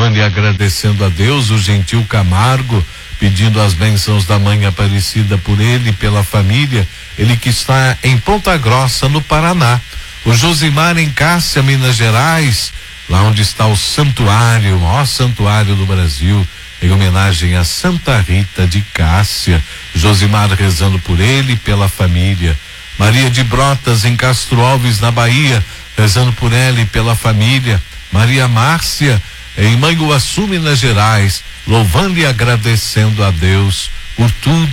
louvando e agradecendo a Deus. O Gentil Camargo pedindo as bênçãos da Mãe Aparecida por ele e pela família, ele que está em Ponta Grossa, no Paraná. O Josimar em Cássia, Minas Gerais, lá onde está o santuário, o maior santuário do Brasil, em homenagem a Santa Rita de Cássia. Josimar rezando por ele e pela família. Maria de Brotas em Castro Alves, na Bahia, rezando por ela e pela família. Maria Márcia em Manhuaçu, Minas Gerais, louvando e agradecendo a Deus por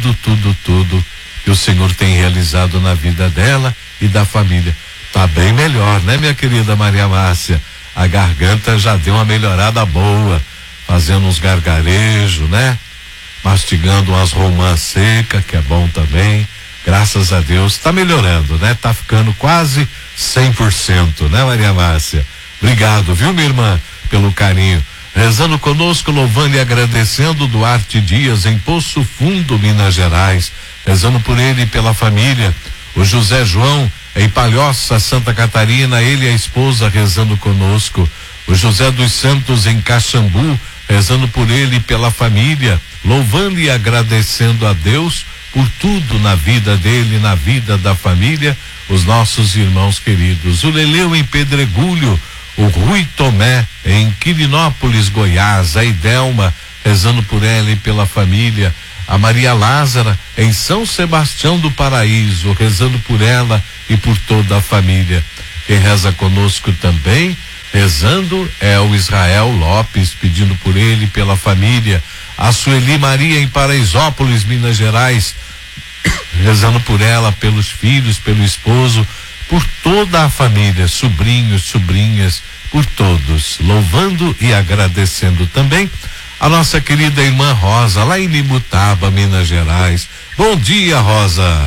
tudo que o Senhor tem realizado na vida dela e da família. Tá bem melhor, né, minha querida Maria Márcia? A garganta já deu uma melhorada boa, fazendo uns gargarejos, né? Mastigando umas romãs secas, que é bom também. Graças a Deus, tá melhorando, né? Tá ficando quase 100%, né, Maria Márcia? Obrigado, viu, minha irmã, pelo carinho. Rezando conosco, louvando e agradecendo Duarte Dias em Poço Fundo, Minas Gerais, rezando por ele e pela família. O José João em Palhoça, Santa Catarina, ele e a esposa rezando conosco. O José dos Santos em Caxambu, rezando por ele e pela família, louvando e agradecendo a Deus por tudo na vida dele, na vida da família, os nossos irmãos queridos. O Leleu em Pedregulho, o Rui Tomé em Quirinópolis, Goiás, a Idelma rezando por ela e pela família, a Maria Lázara em São Sebastião do Paraíso, rezando por ela e por toda a família. Quem reza conosco também, rezando, é o Israel Lopes, pedindo por ele e pela família. A Sueli Maria em Paraisópolis, Minas Gerais, rezando por ela, pelos filhos, pelo esposo, por toda a família, sobrinhos, sobrinhas, por todos, louvando e agradecendo também a nossa querida irmã Rosa, lá em Imutaba, Minas Gerais. Bom dia, Rosa.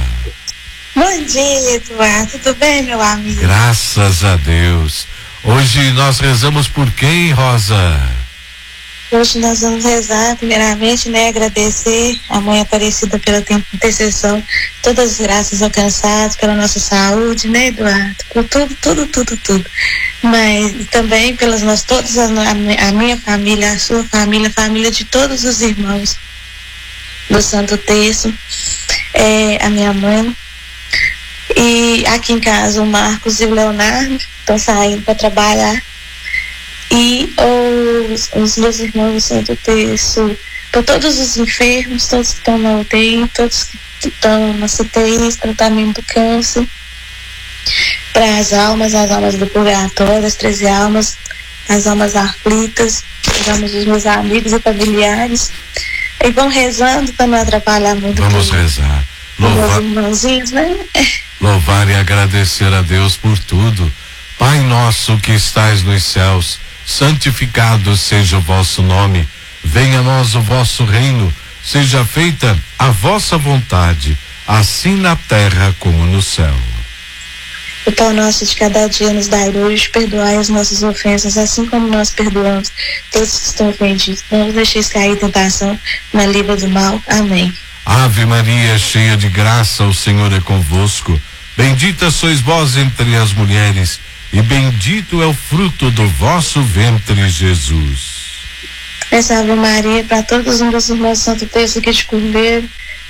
Bom dia, Eduardo. Tudo bem, meu amigo? Graças a Deus. Hoje nós rezamos por quem, Rosa? Hoje nós vamos rezar, primeiramente, né, agradecer a Mãe Aparecida pela intercessão, todas as graças alcançadas, pela nossa saúde, né, Eduardo? Por tudo. Mas também pelas todas a minha família, a sua família, a família de todos os irmãos do Santo Terço, a minha mãe. E aqui em casa o Marcos e o Leonardo estão saindo para trabalhar. E os meus irmãos do Santo Terço, por todos os enfermos, todos que estão na UTI, todos que estão na CTI, tratamento do câncer, para as almas do purgatório, as 13 almas, as almas aflitas, as almas dos meus amigos e familiares. E vão rezando para não atrapalhar muito. Vamos rezar. Meus irmãozinhos, né? Louvar e agradecer a Deus por tudo. Pai nosso que estais nos céus, santificado seja o vosso nome, venha a nós o vosso reino, seja feita a vossa vontade, assim na terra como no céu. O pão nosso de cada dia nos dai hoje, perdoai as nossas ofensas, assim como nós perdoamos todos que estão ofendidos. Não nos deixeis cair em tentação, mas livra do mal. Amém. Ave Maria, cheia de graça, o Senhor é convosco. Bendita sois vós entre as mulheres, e bendito é o fruto do vosso ventre, Jesus. Essa Ave Maria para todos os meus irmãos Santo Terço aqui de Cordeiro,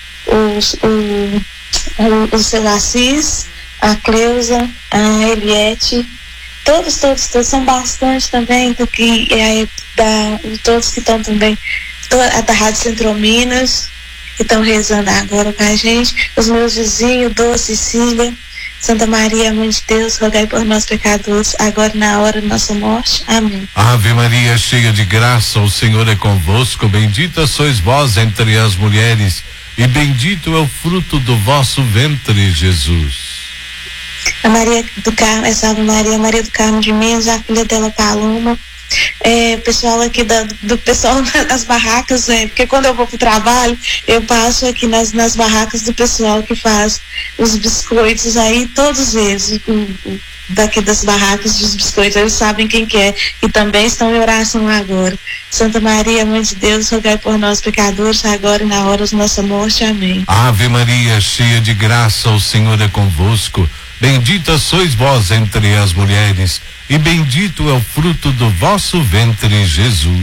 o seu Assis, a Cleusa, a Eliette, todos são bastante também, todos que estão também, da Rádio Centro Minas, que estão rezando agora com a gente, os meus vizinhos, Dô, Cecília, Santa Maria, Mãe de Deus, rogai por nós pecadores, agora e na hora da nossa morte. Amém. Ave Maria, cheia de graça, o Senhor é convosco, bendita sois vós entre as mulheres, e bendito é o fruto do vosso ventre, Jesus. A Maria do Carmo, essa Ave Maria, Maria do Carmo de Minas, a filha dela Paloma, pessoal aqui do pessoal das barracas, porque quando eu vou pro trabalho, eu passo aqui nas barracas do pessoal que faz os biscoitos aí, todos eles, daqui das barracas dos biscoitos, eles sabem quem que é, e também estão em oração agora. Santa Maria, Mãe de Deus, rogai por nós pecadores, agora e na hora da nossa morte. Amém. Ave Maria, cheia de graça, o Senhor é convosco, bendita sois vós entre as mulheres, e bendito é o fruto do vosso ventre, Jesus.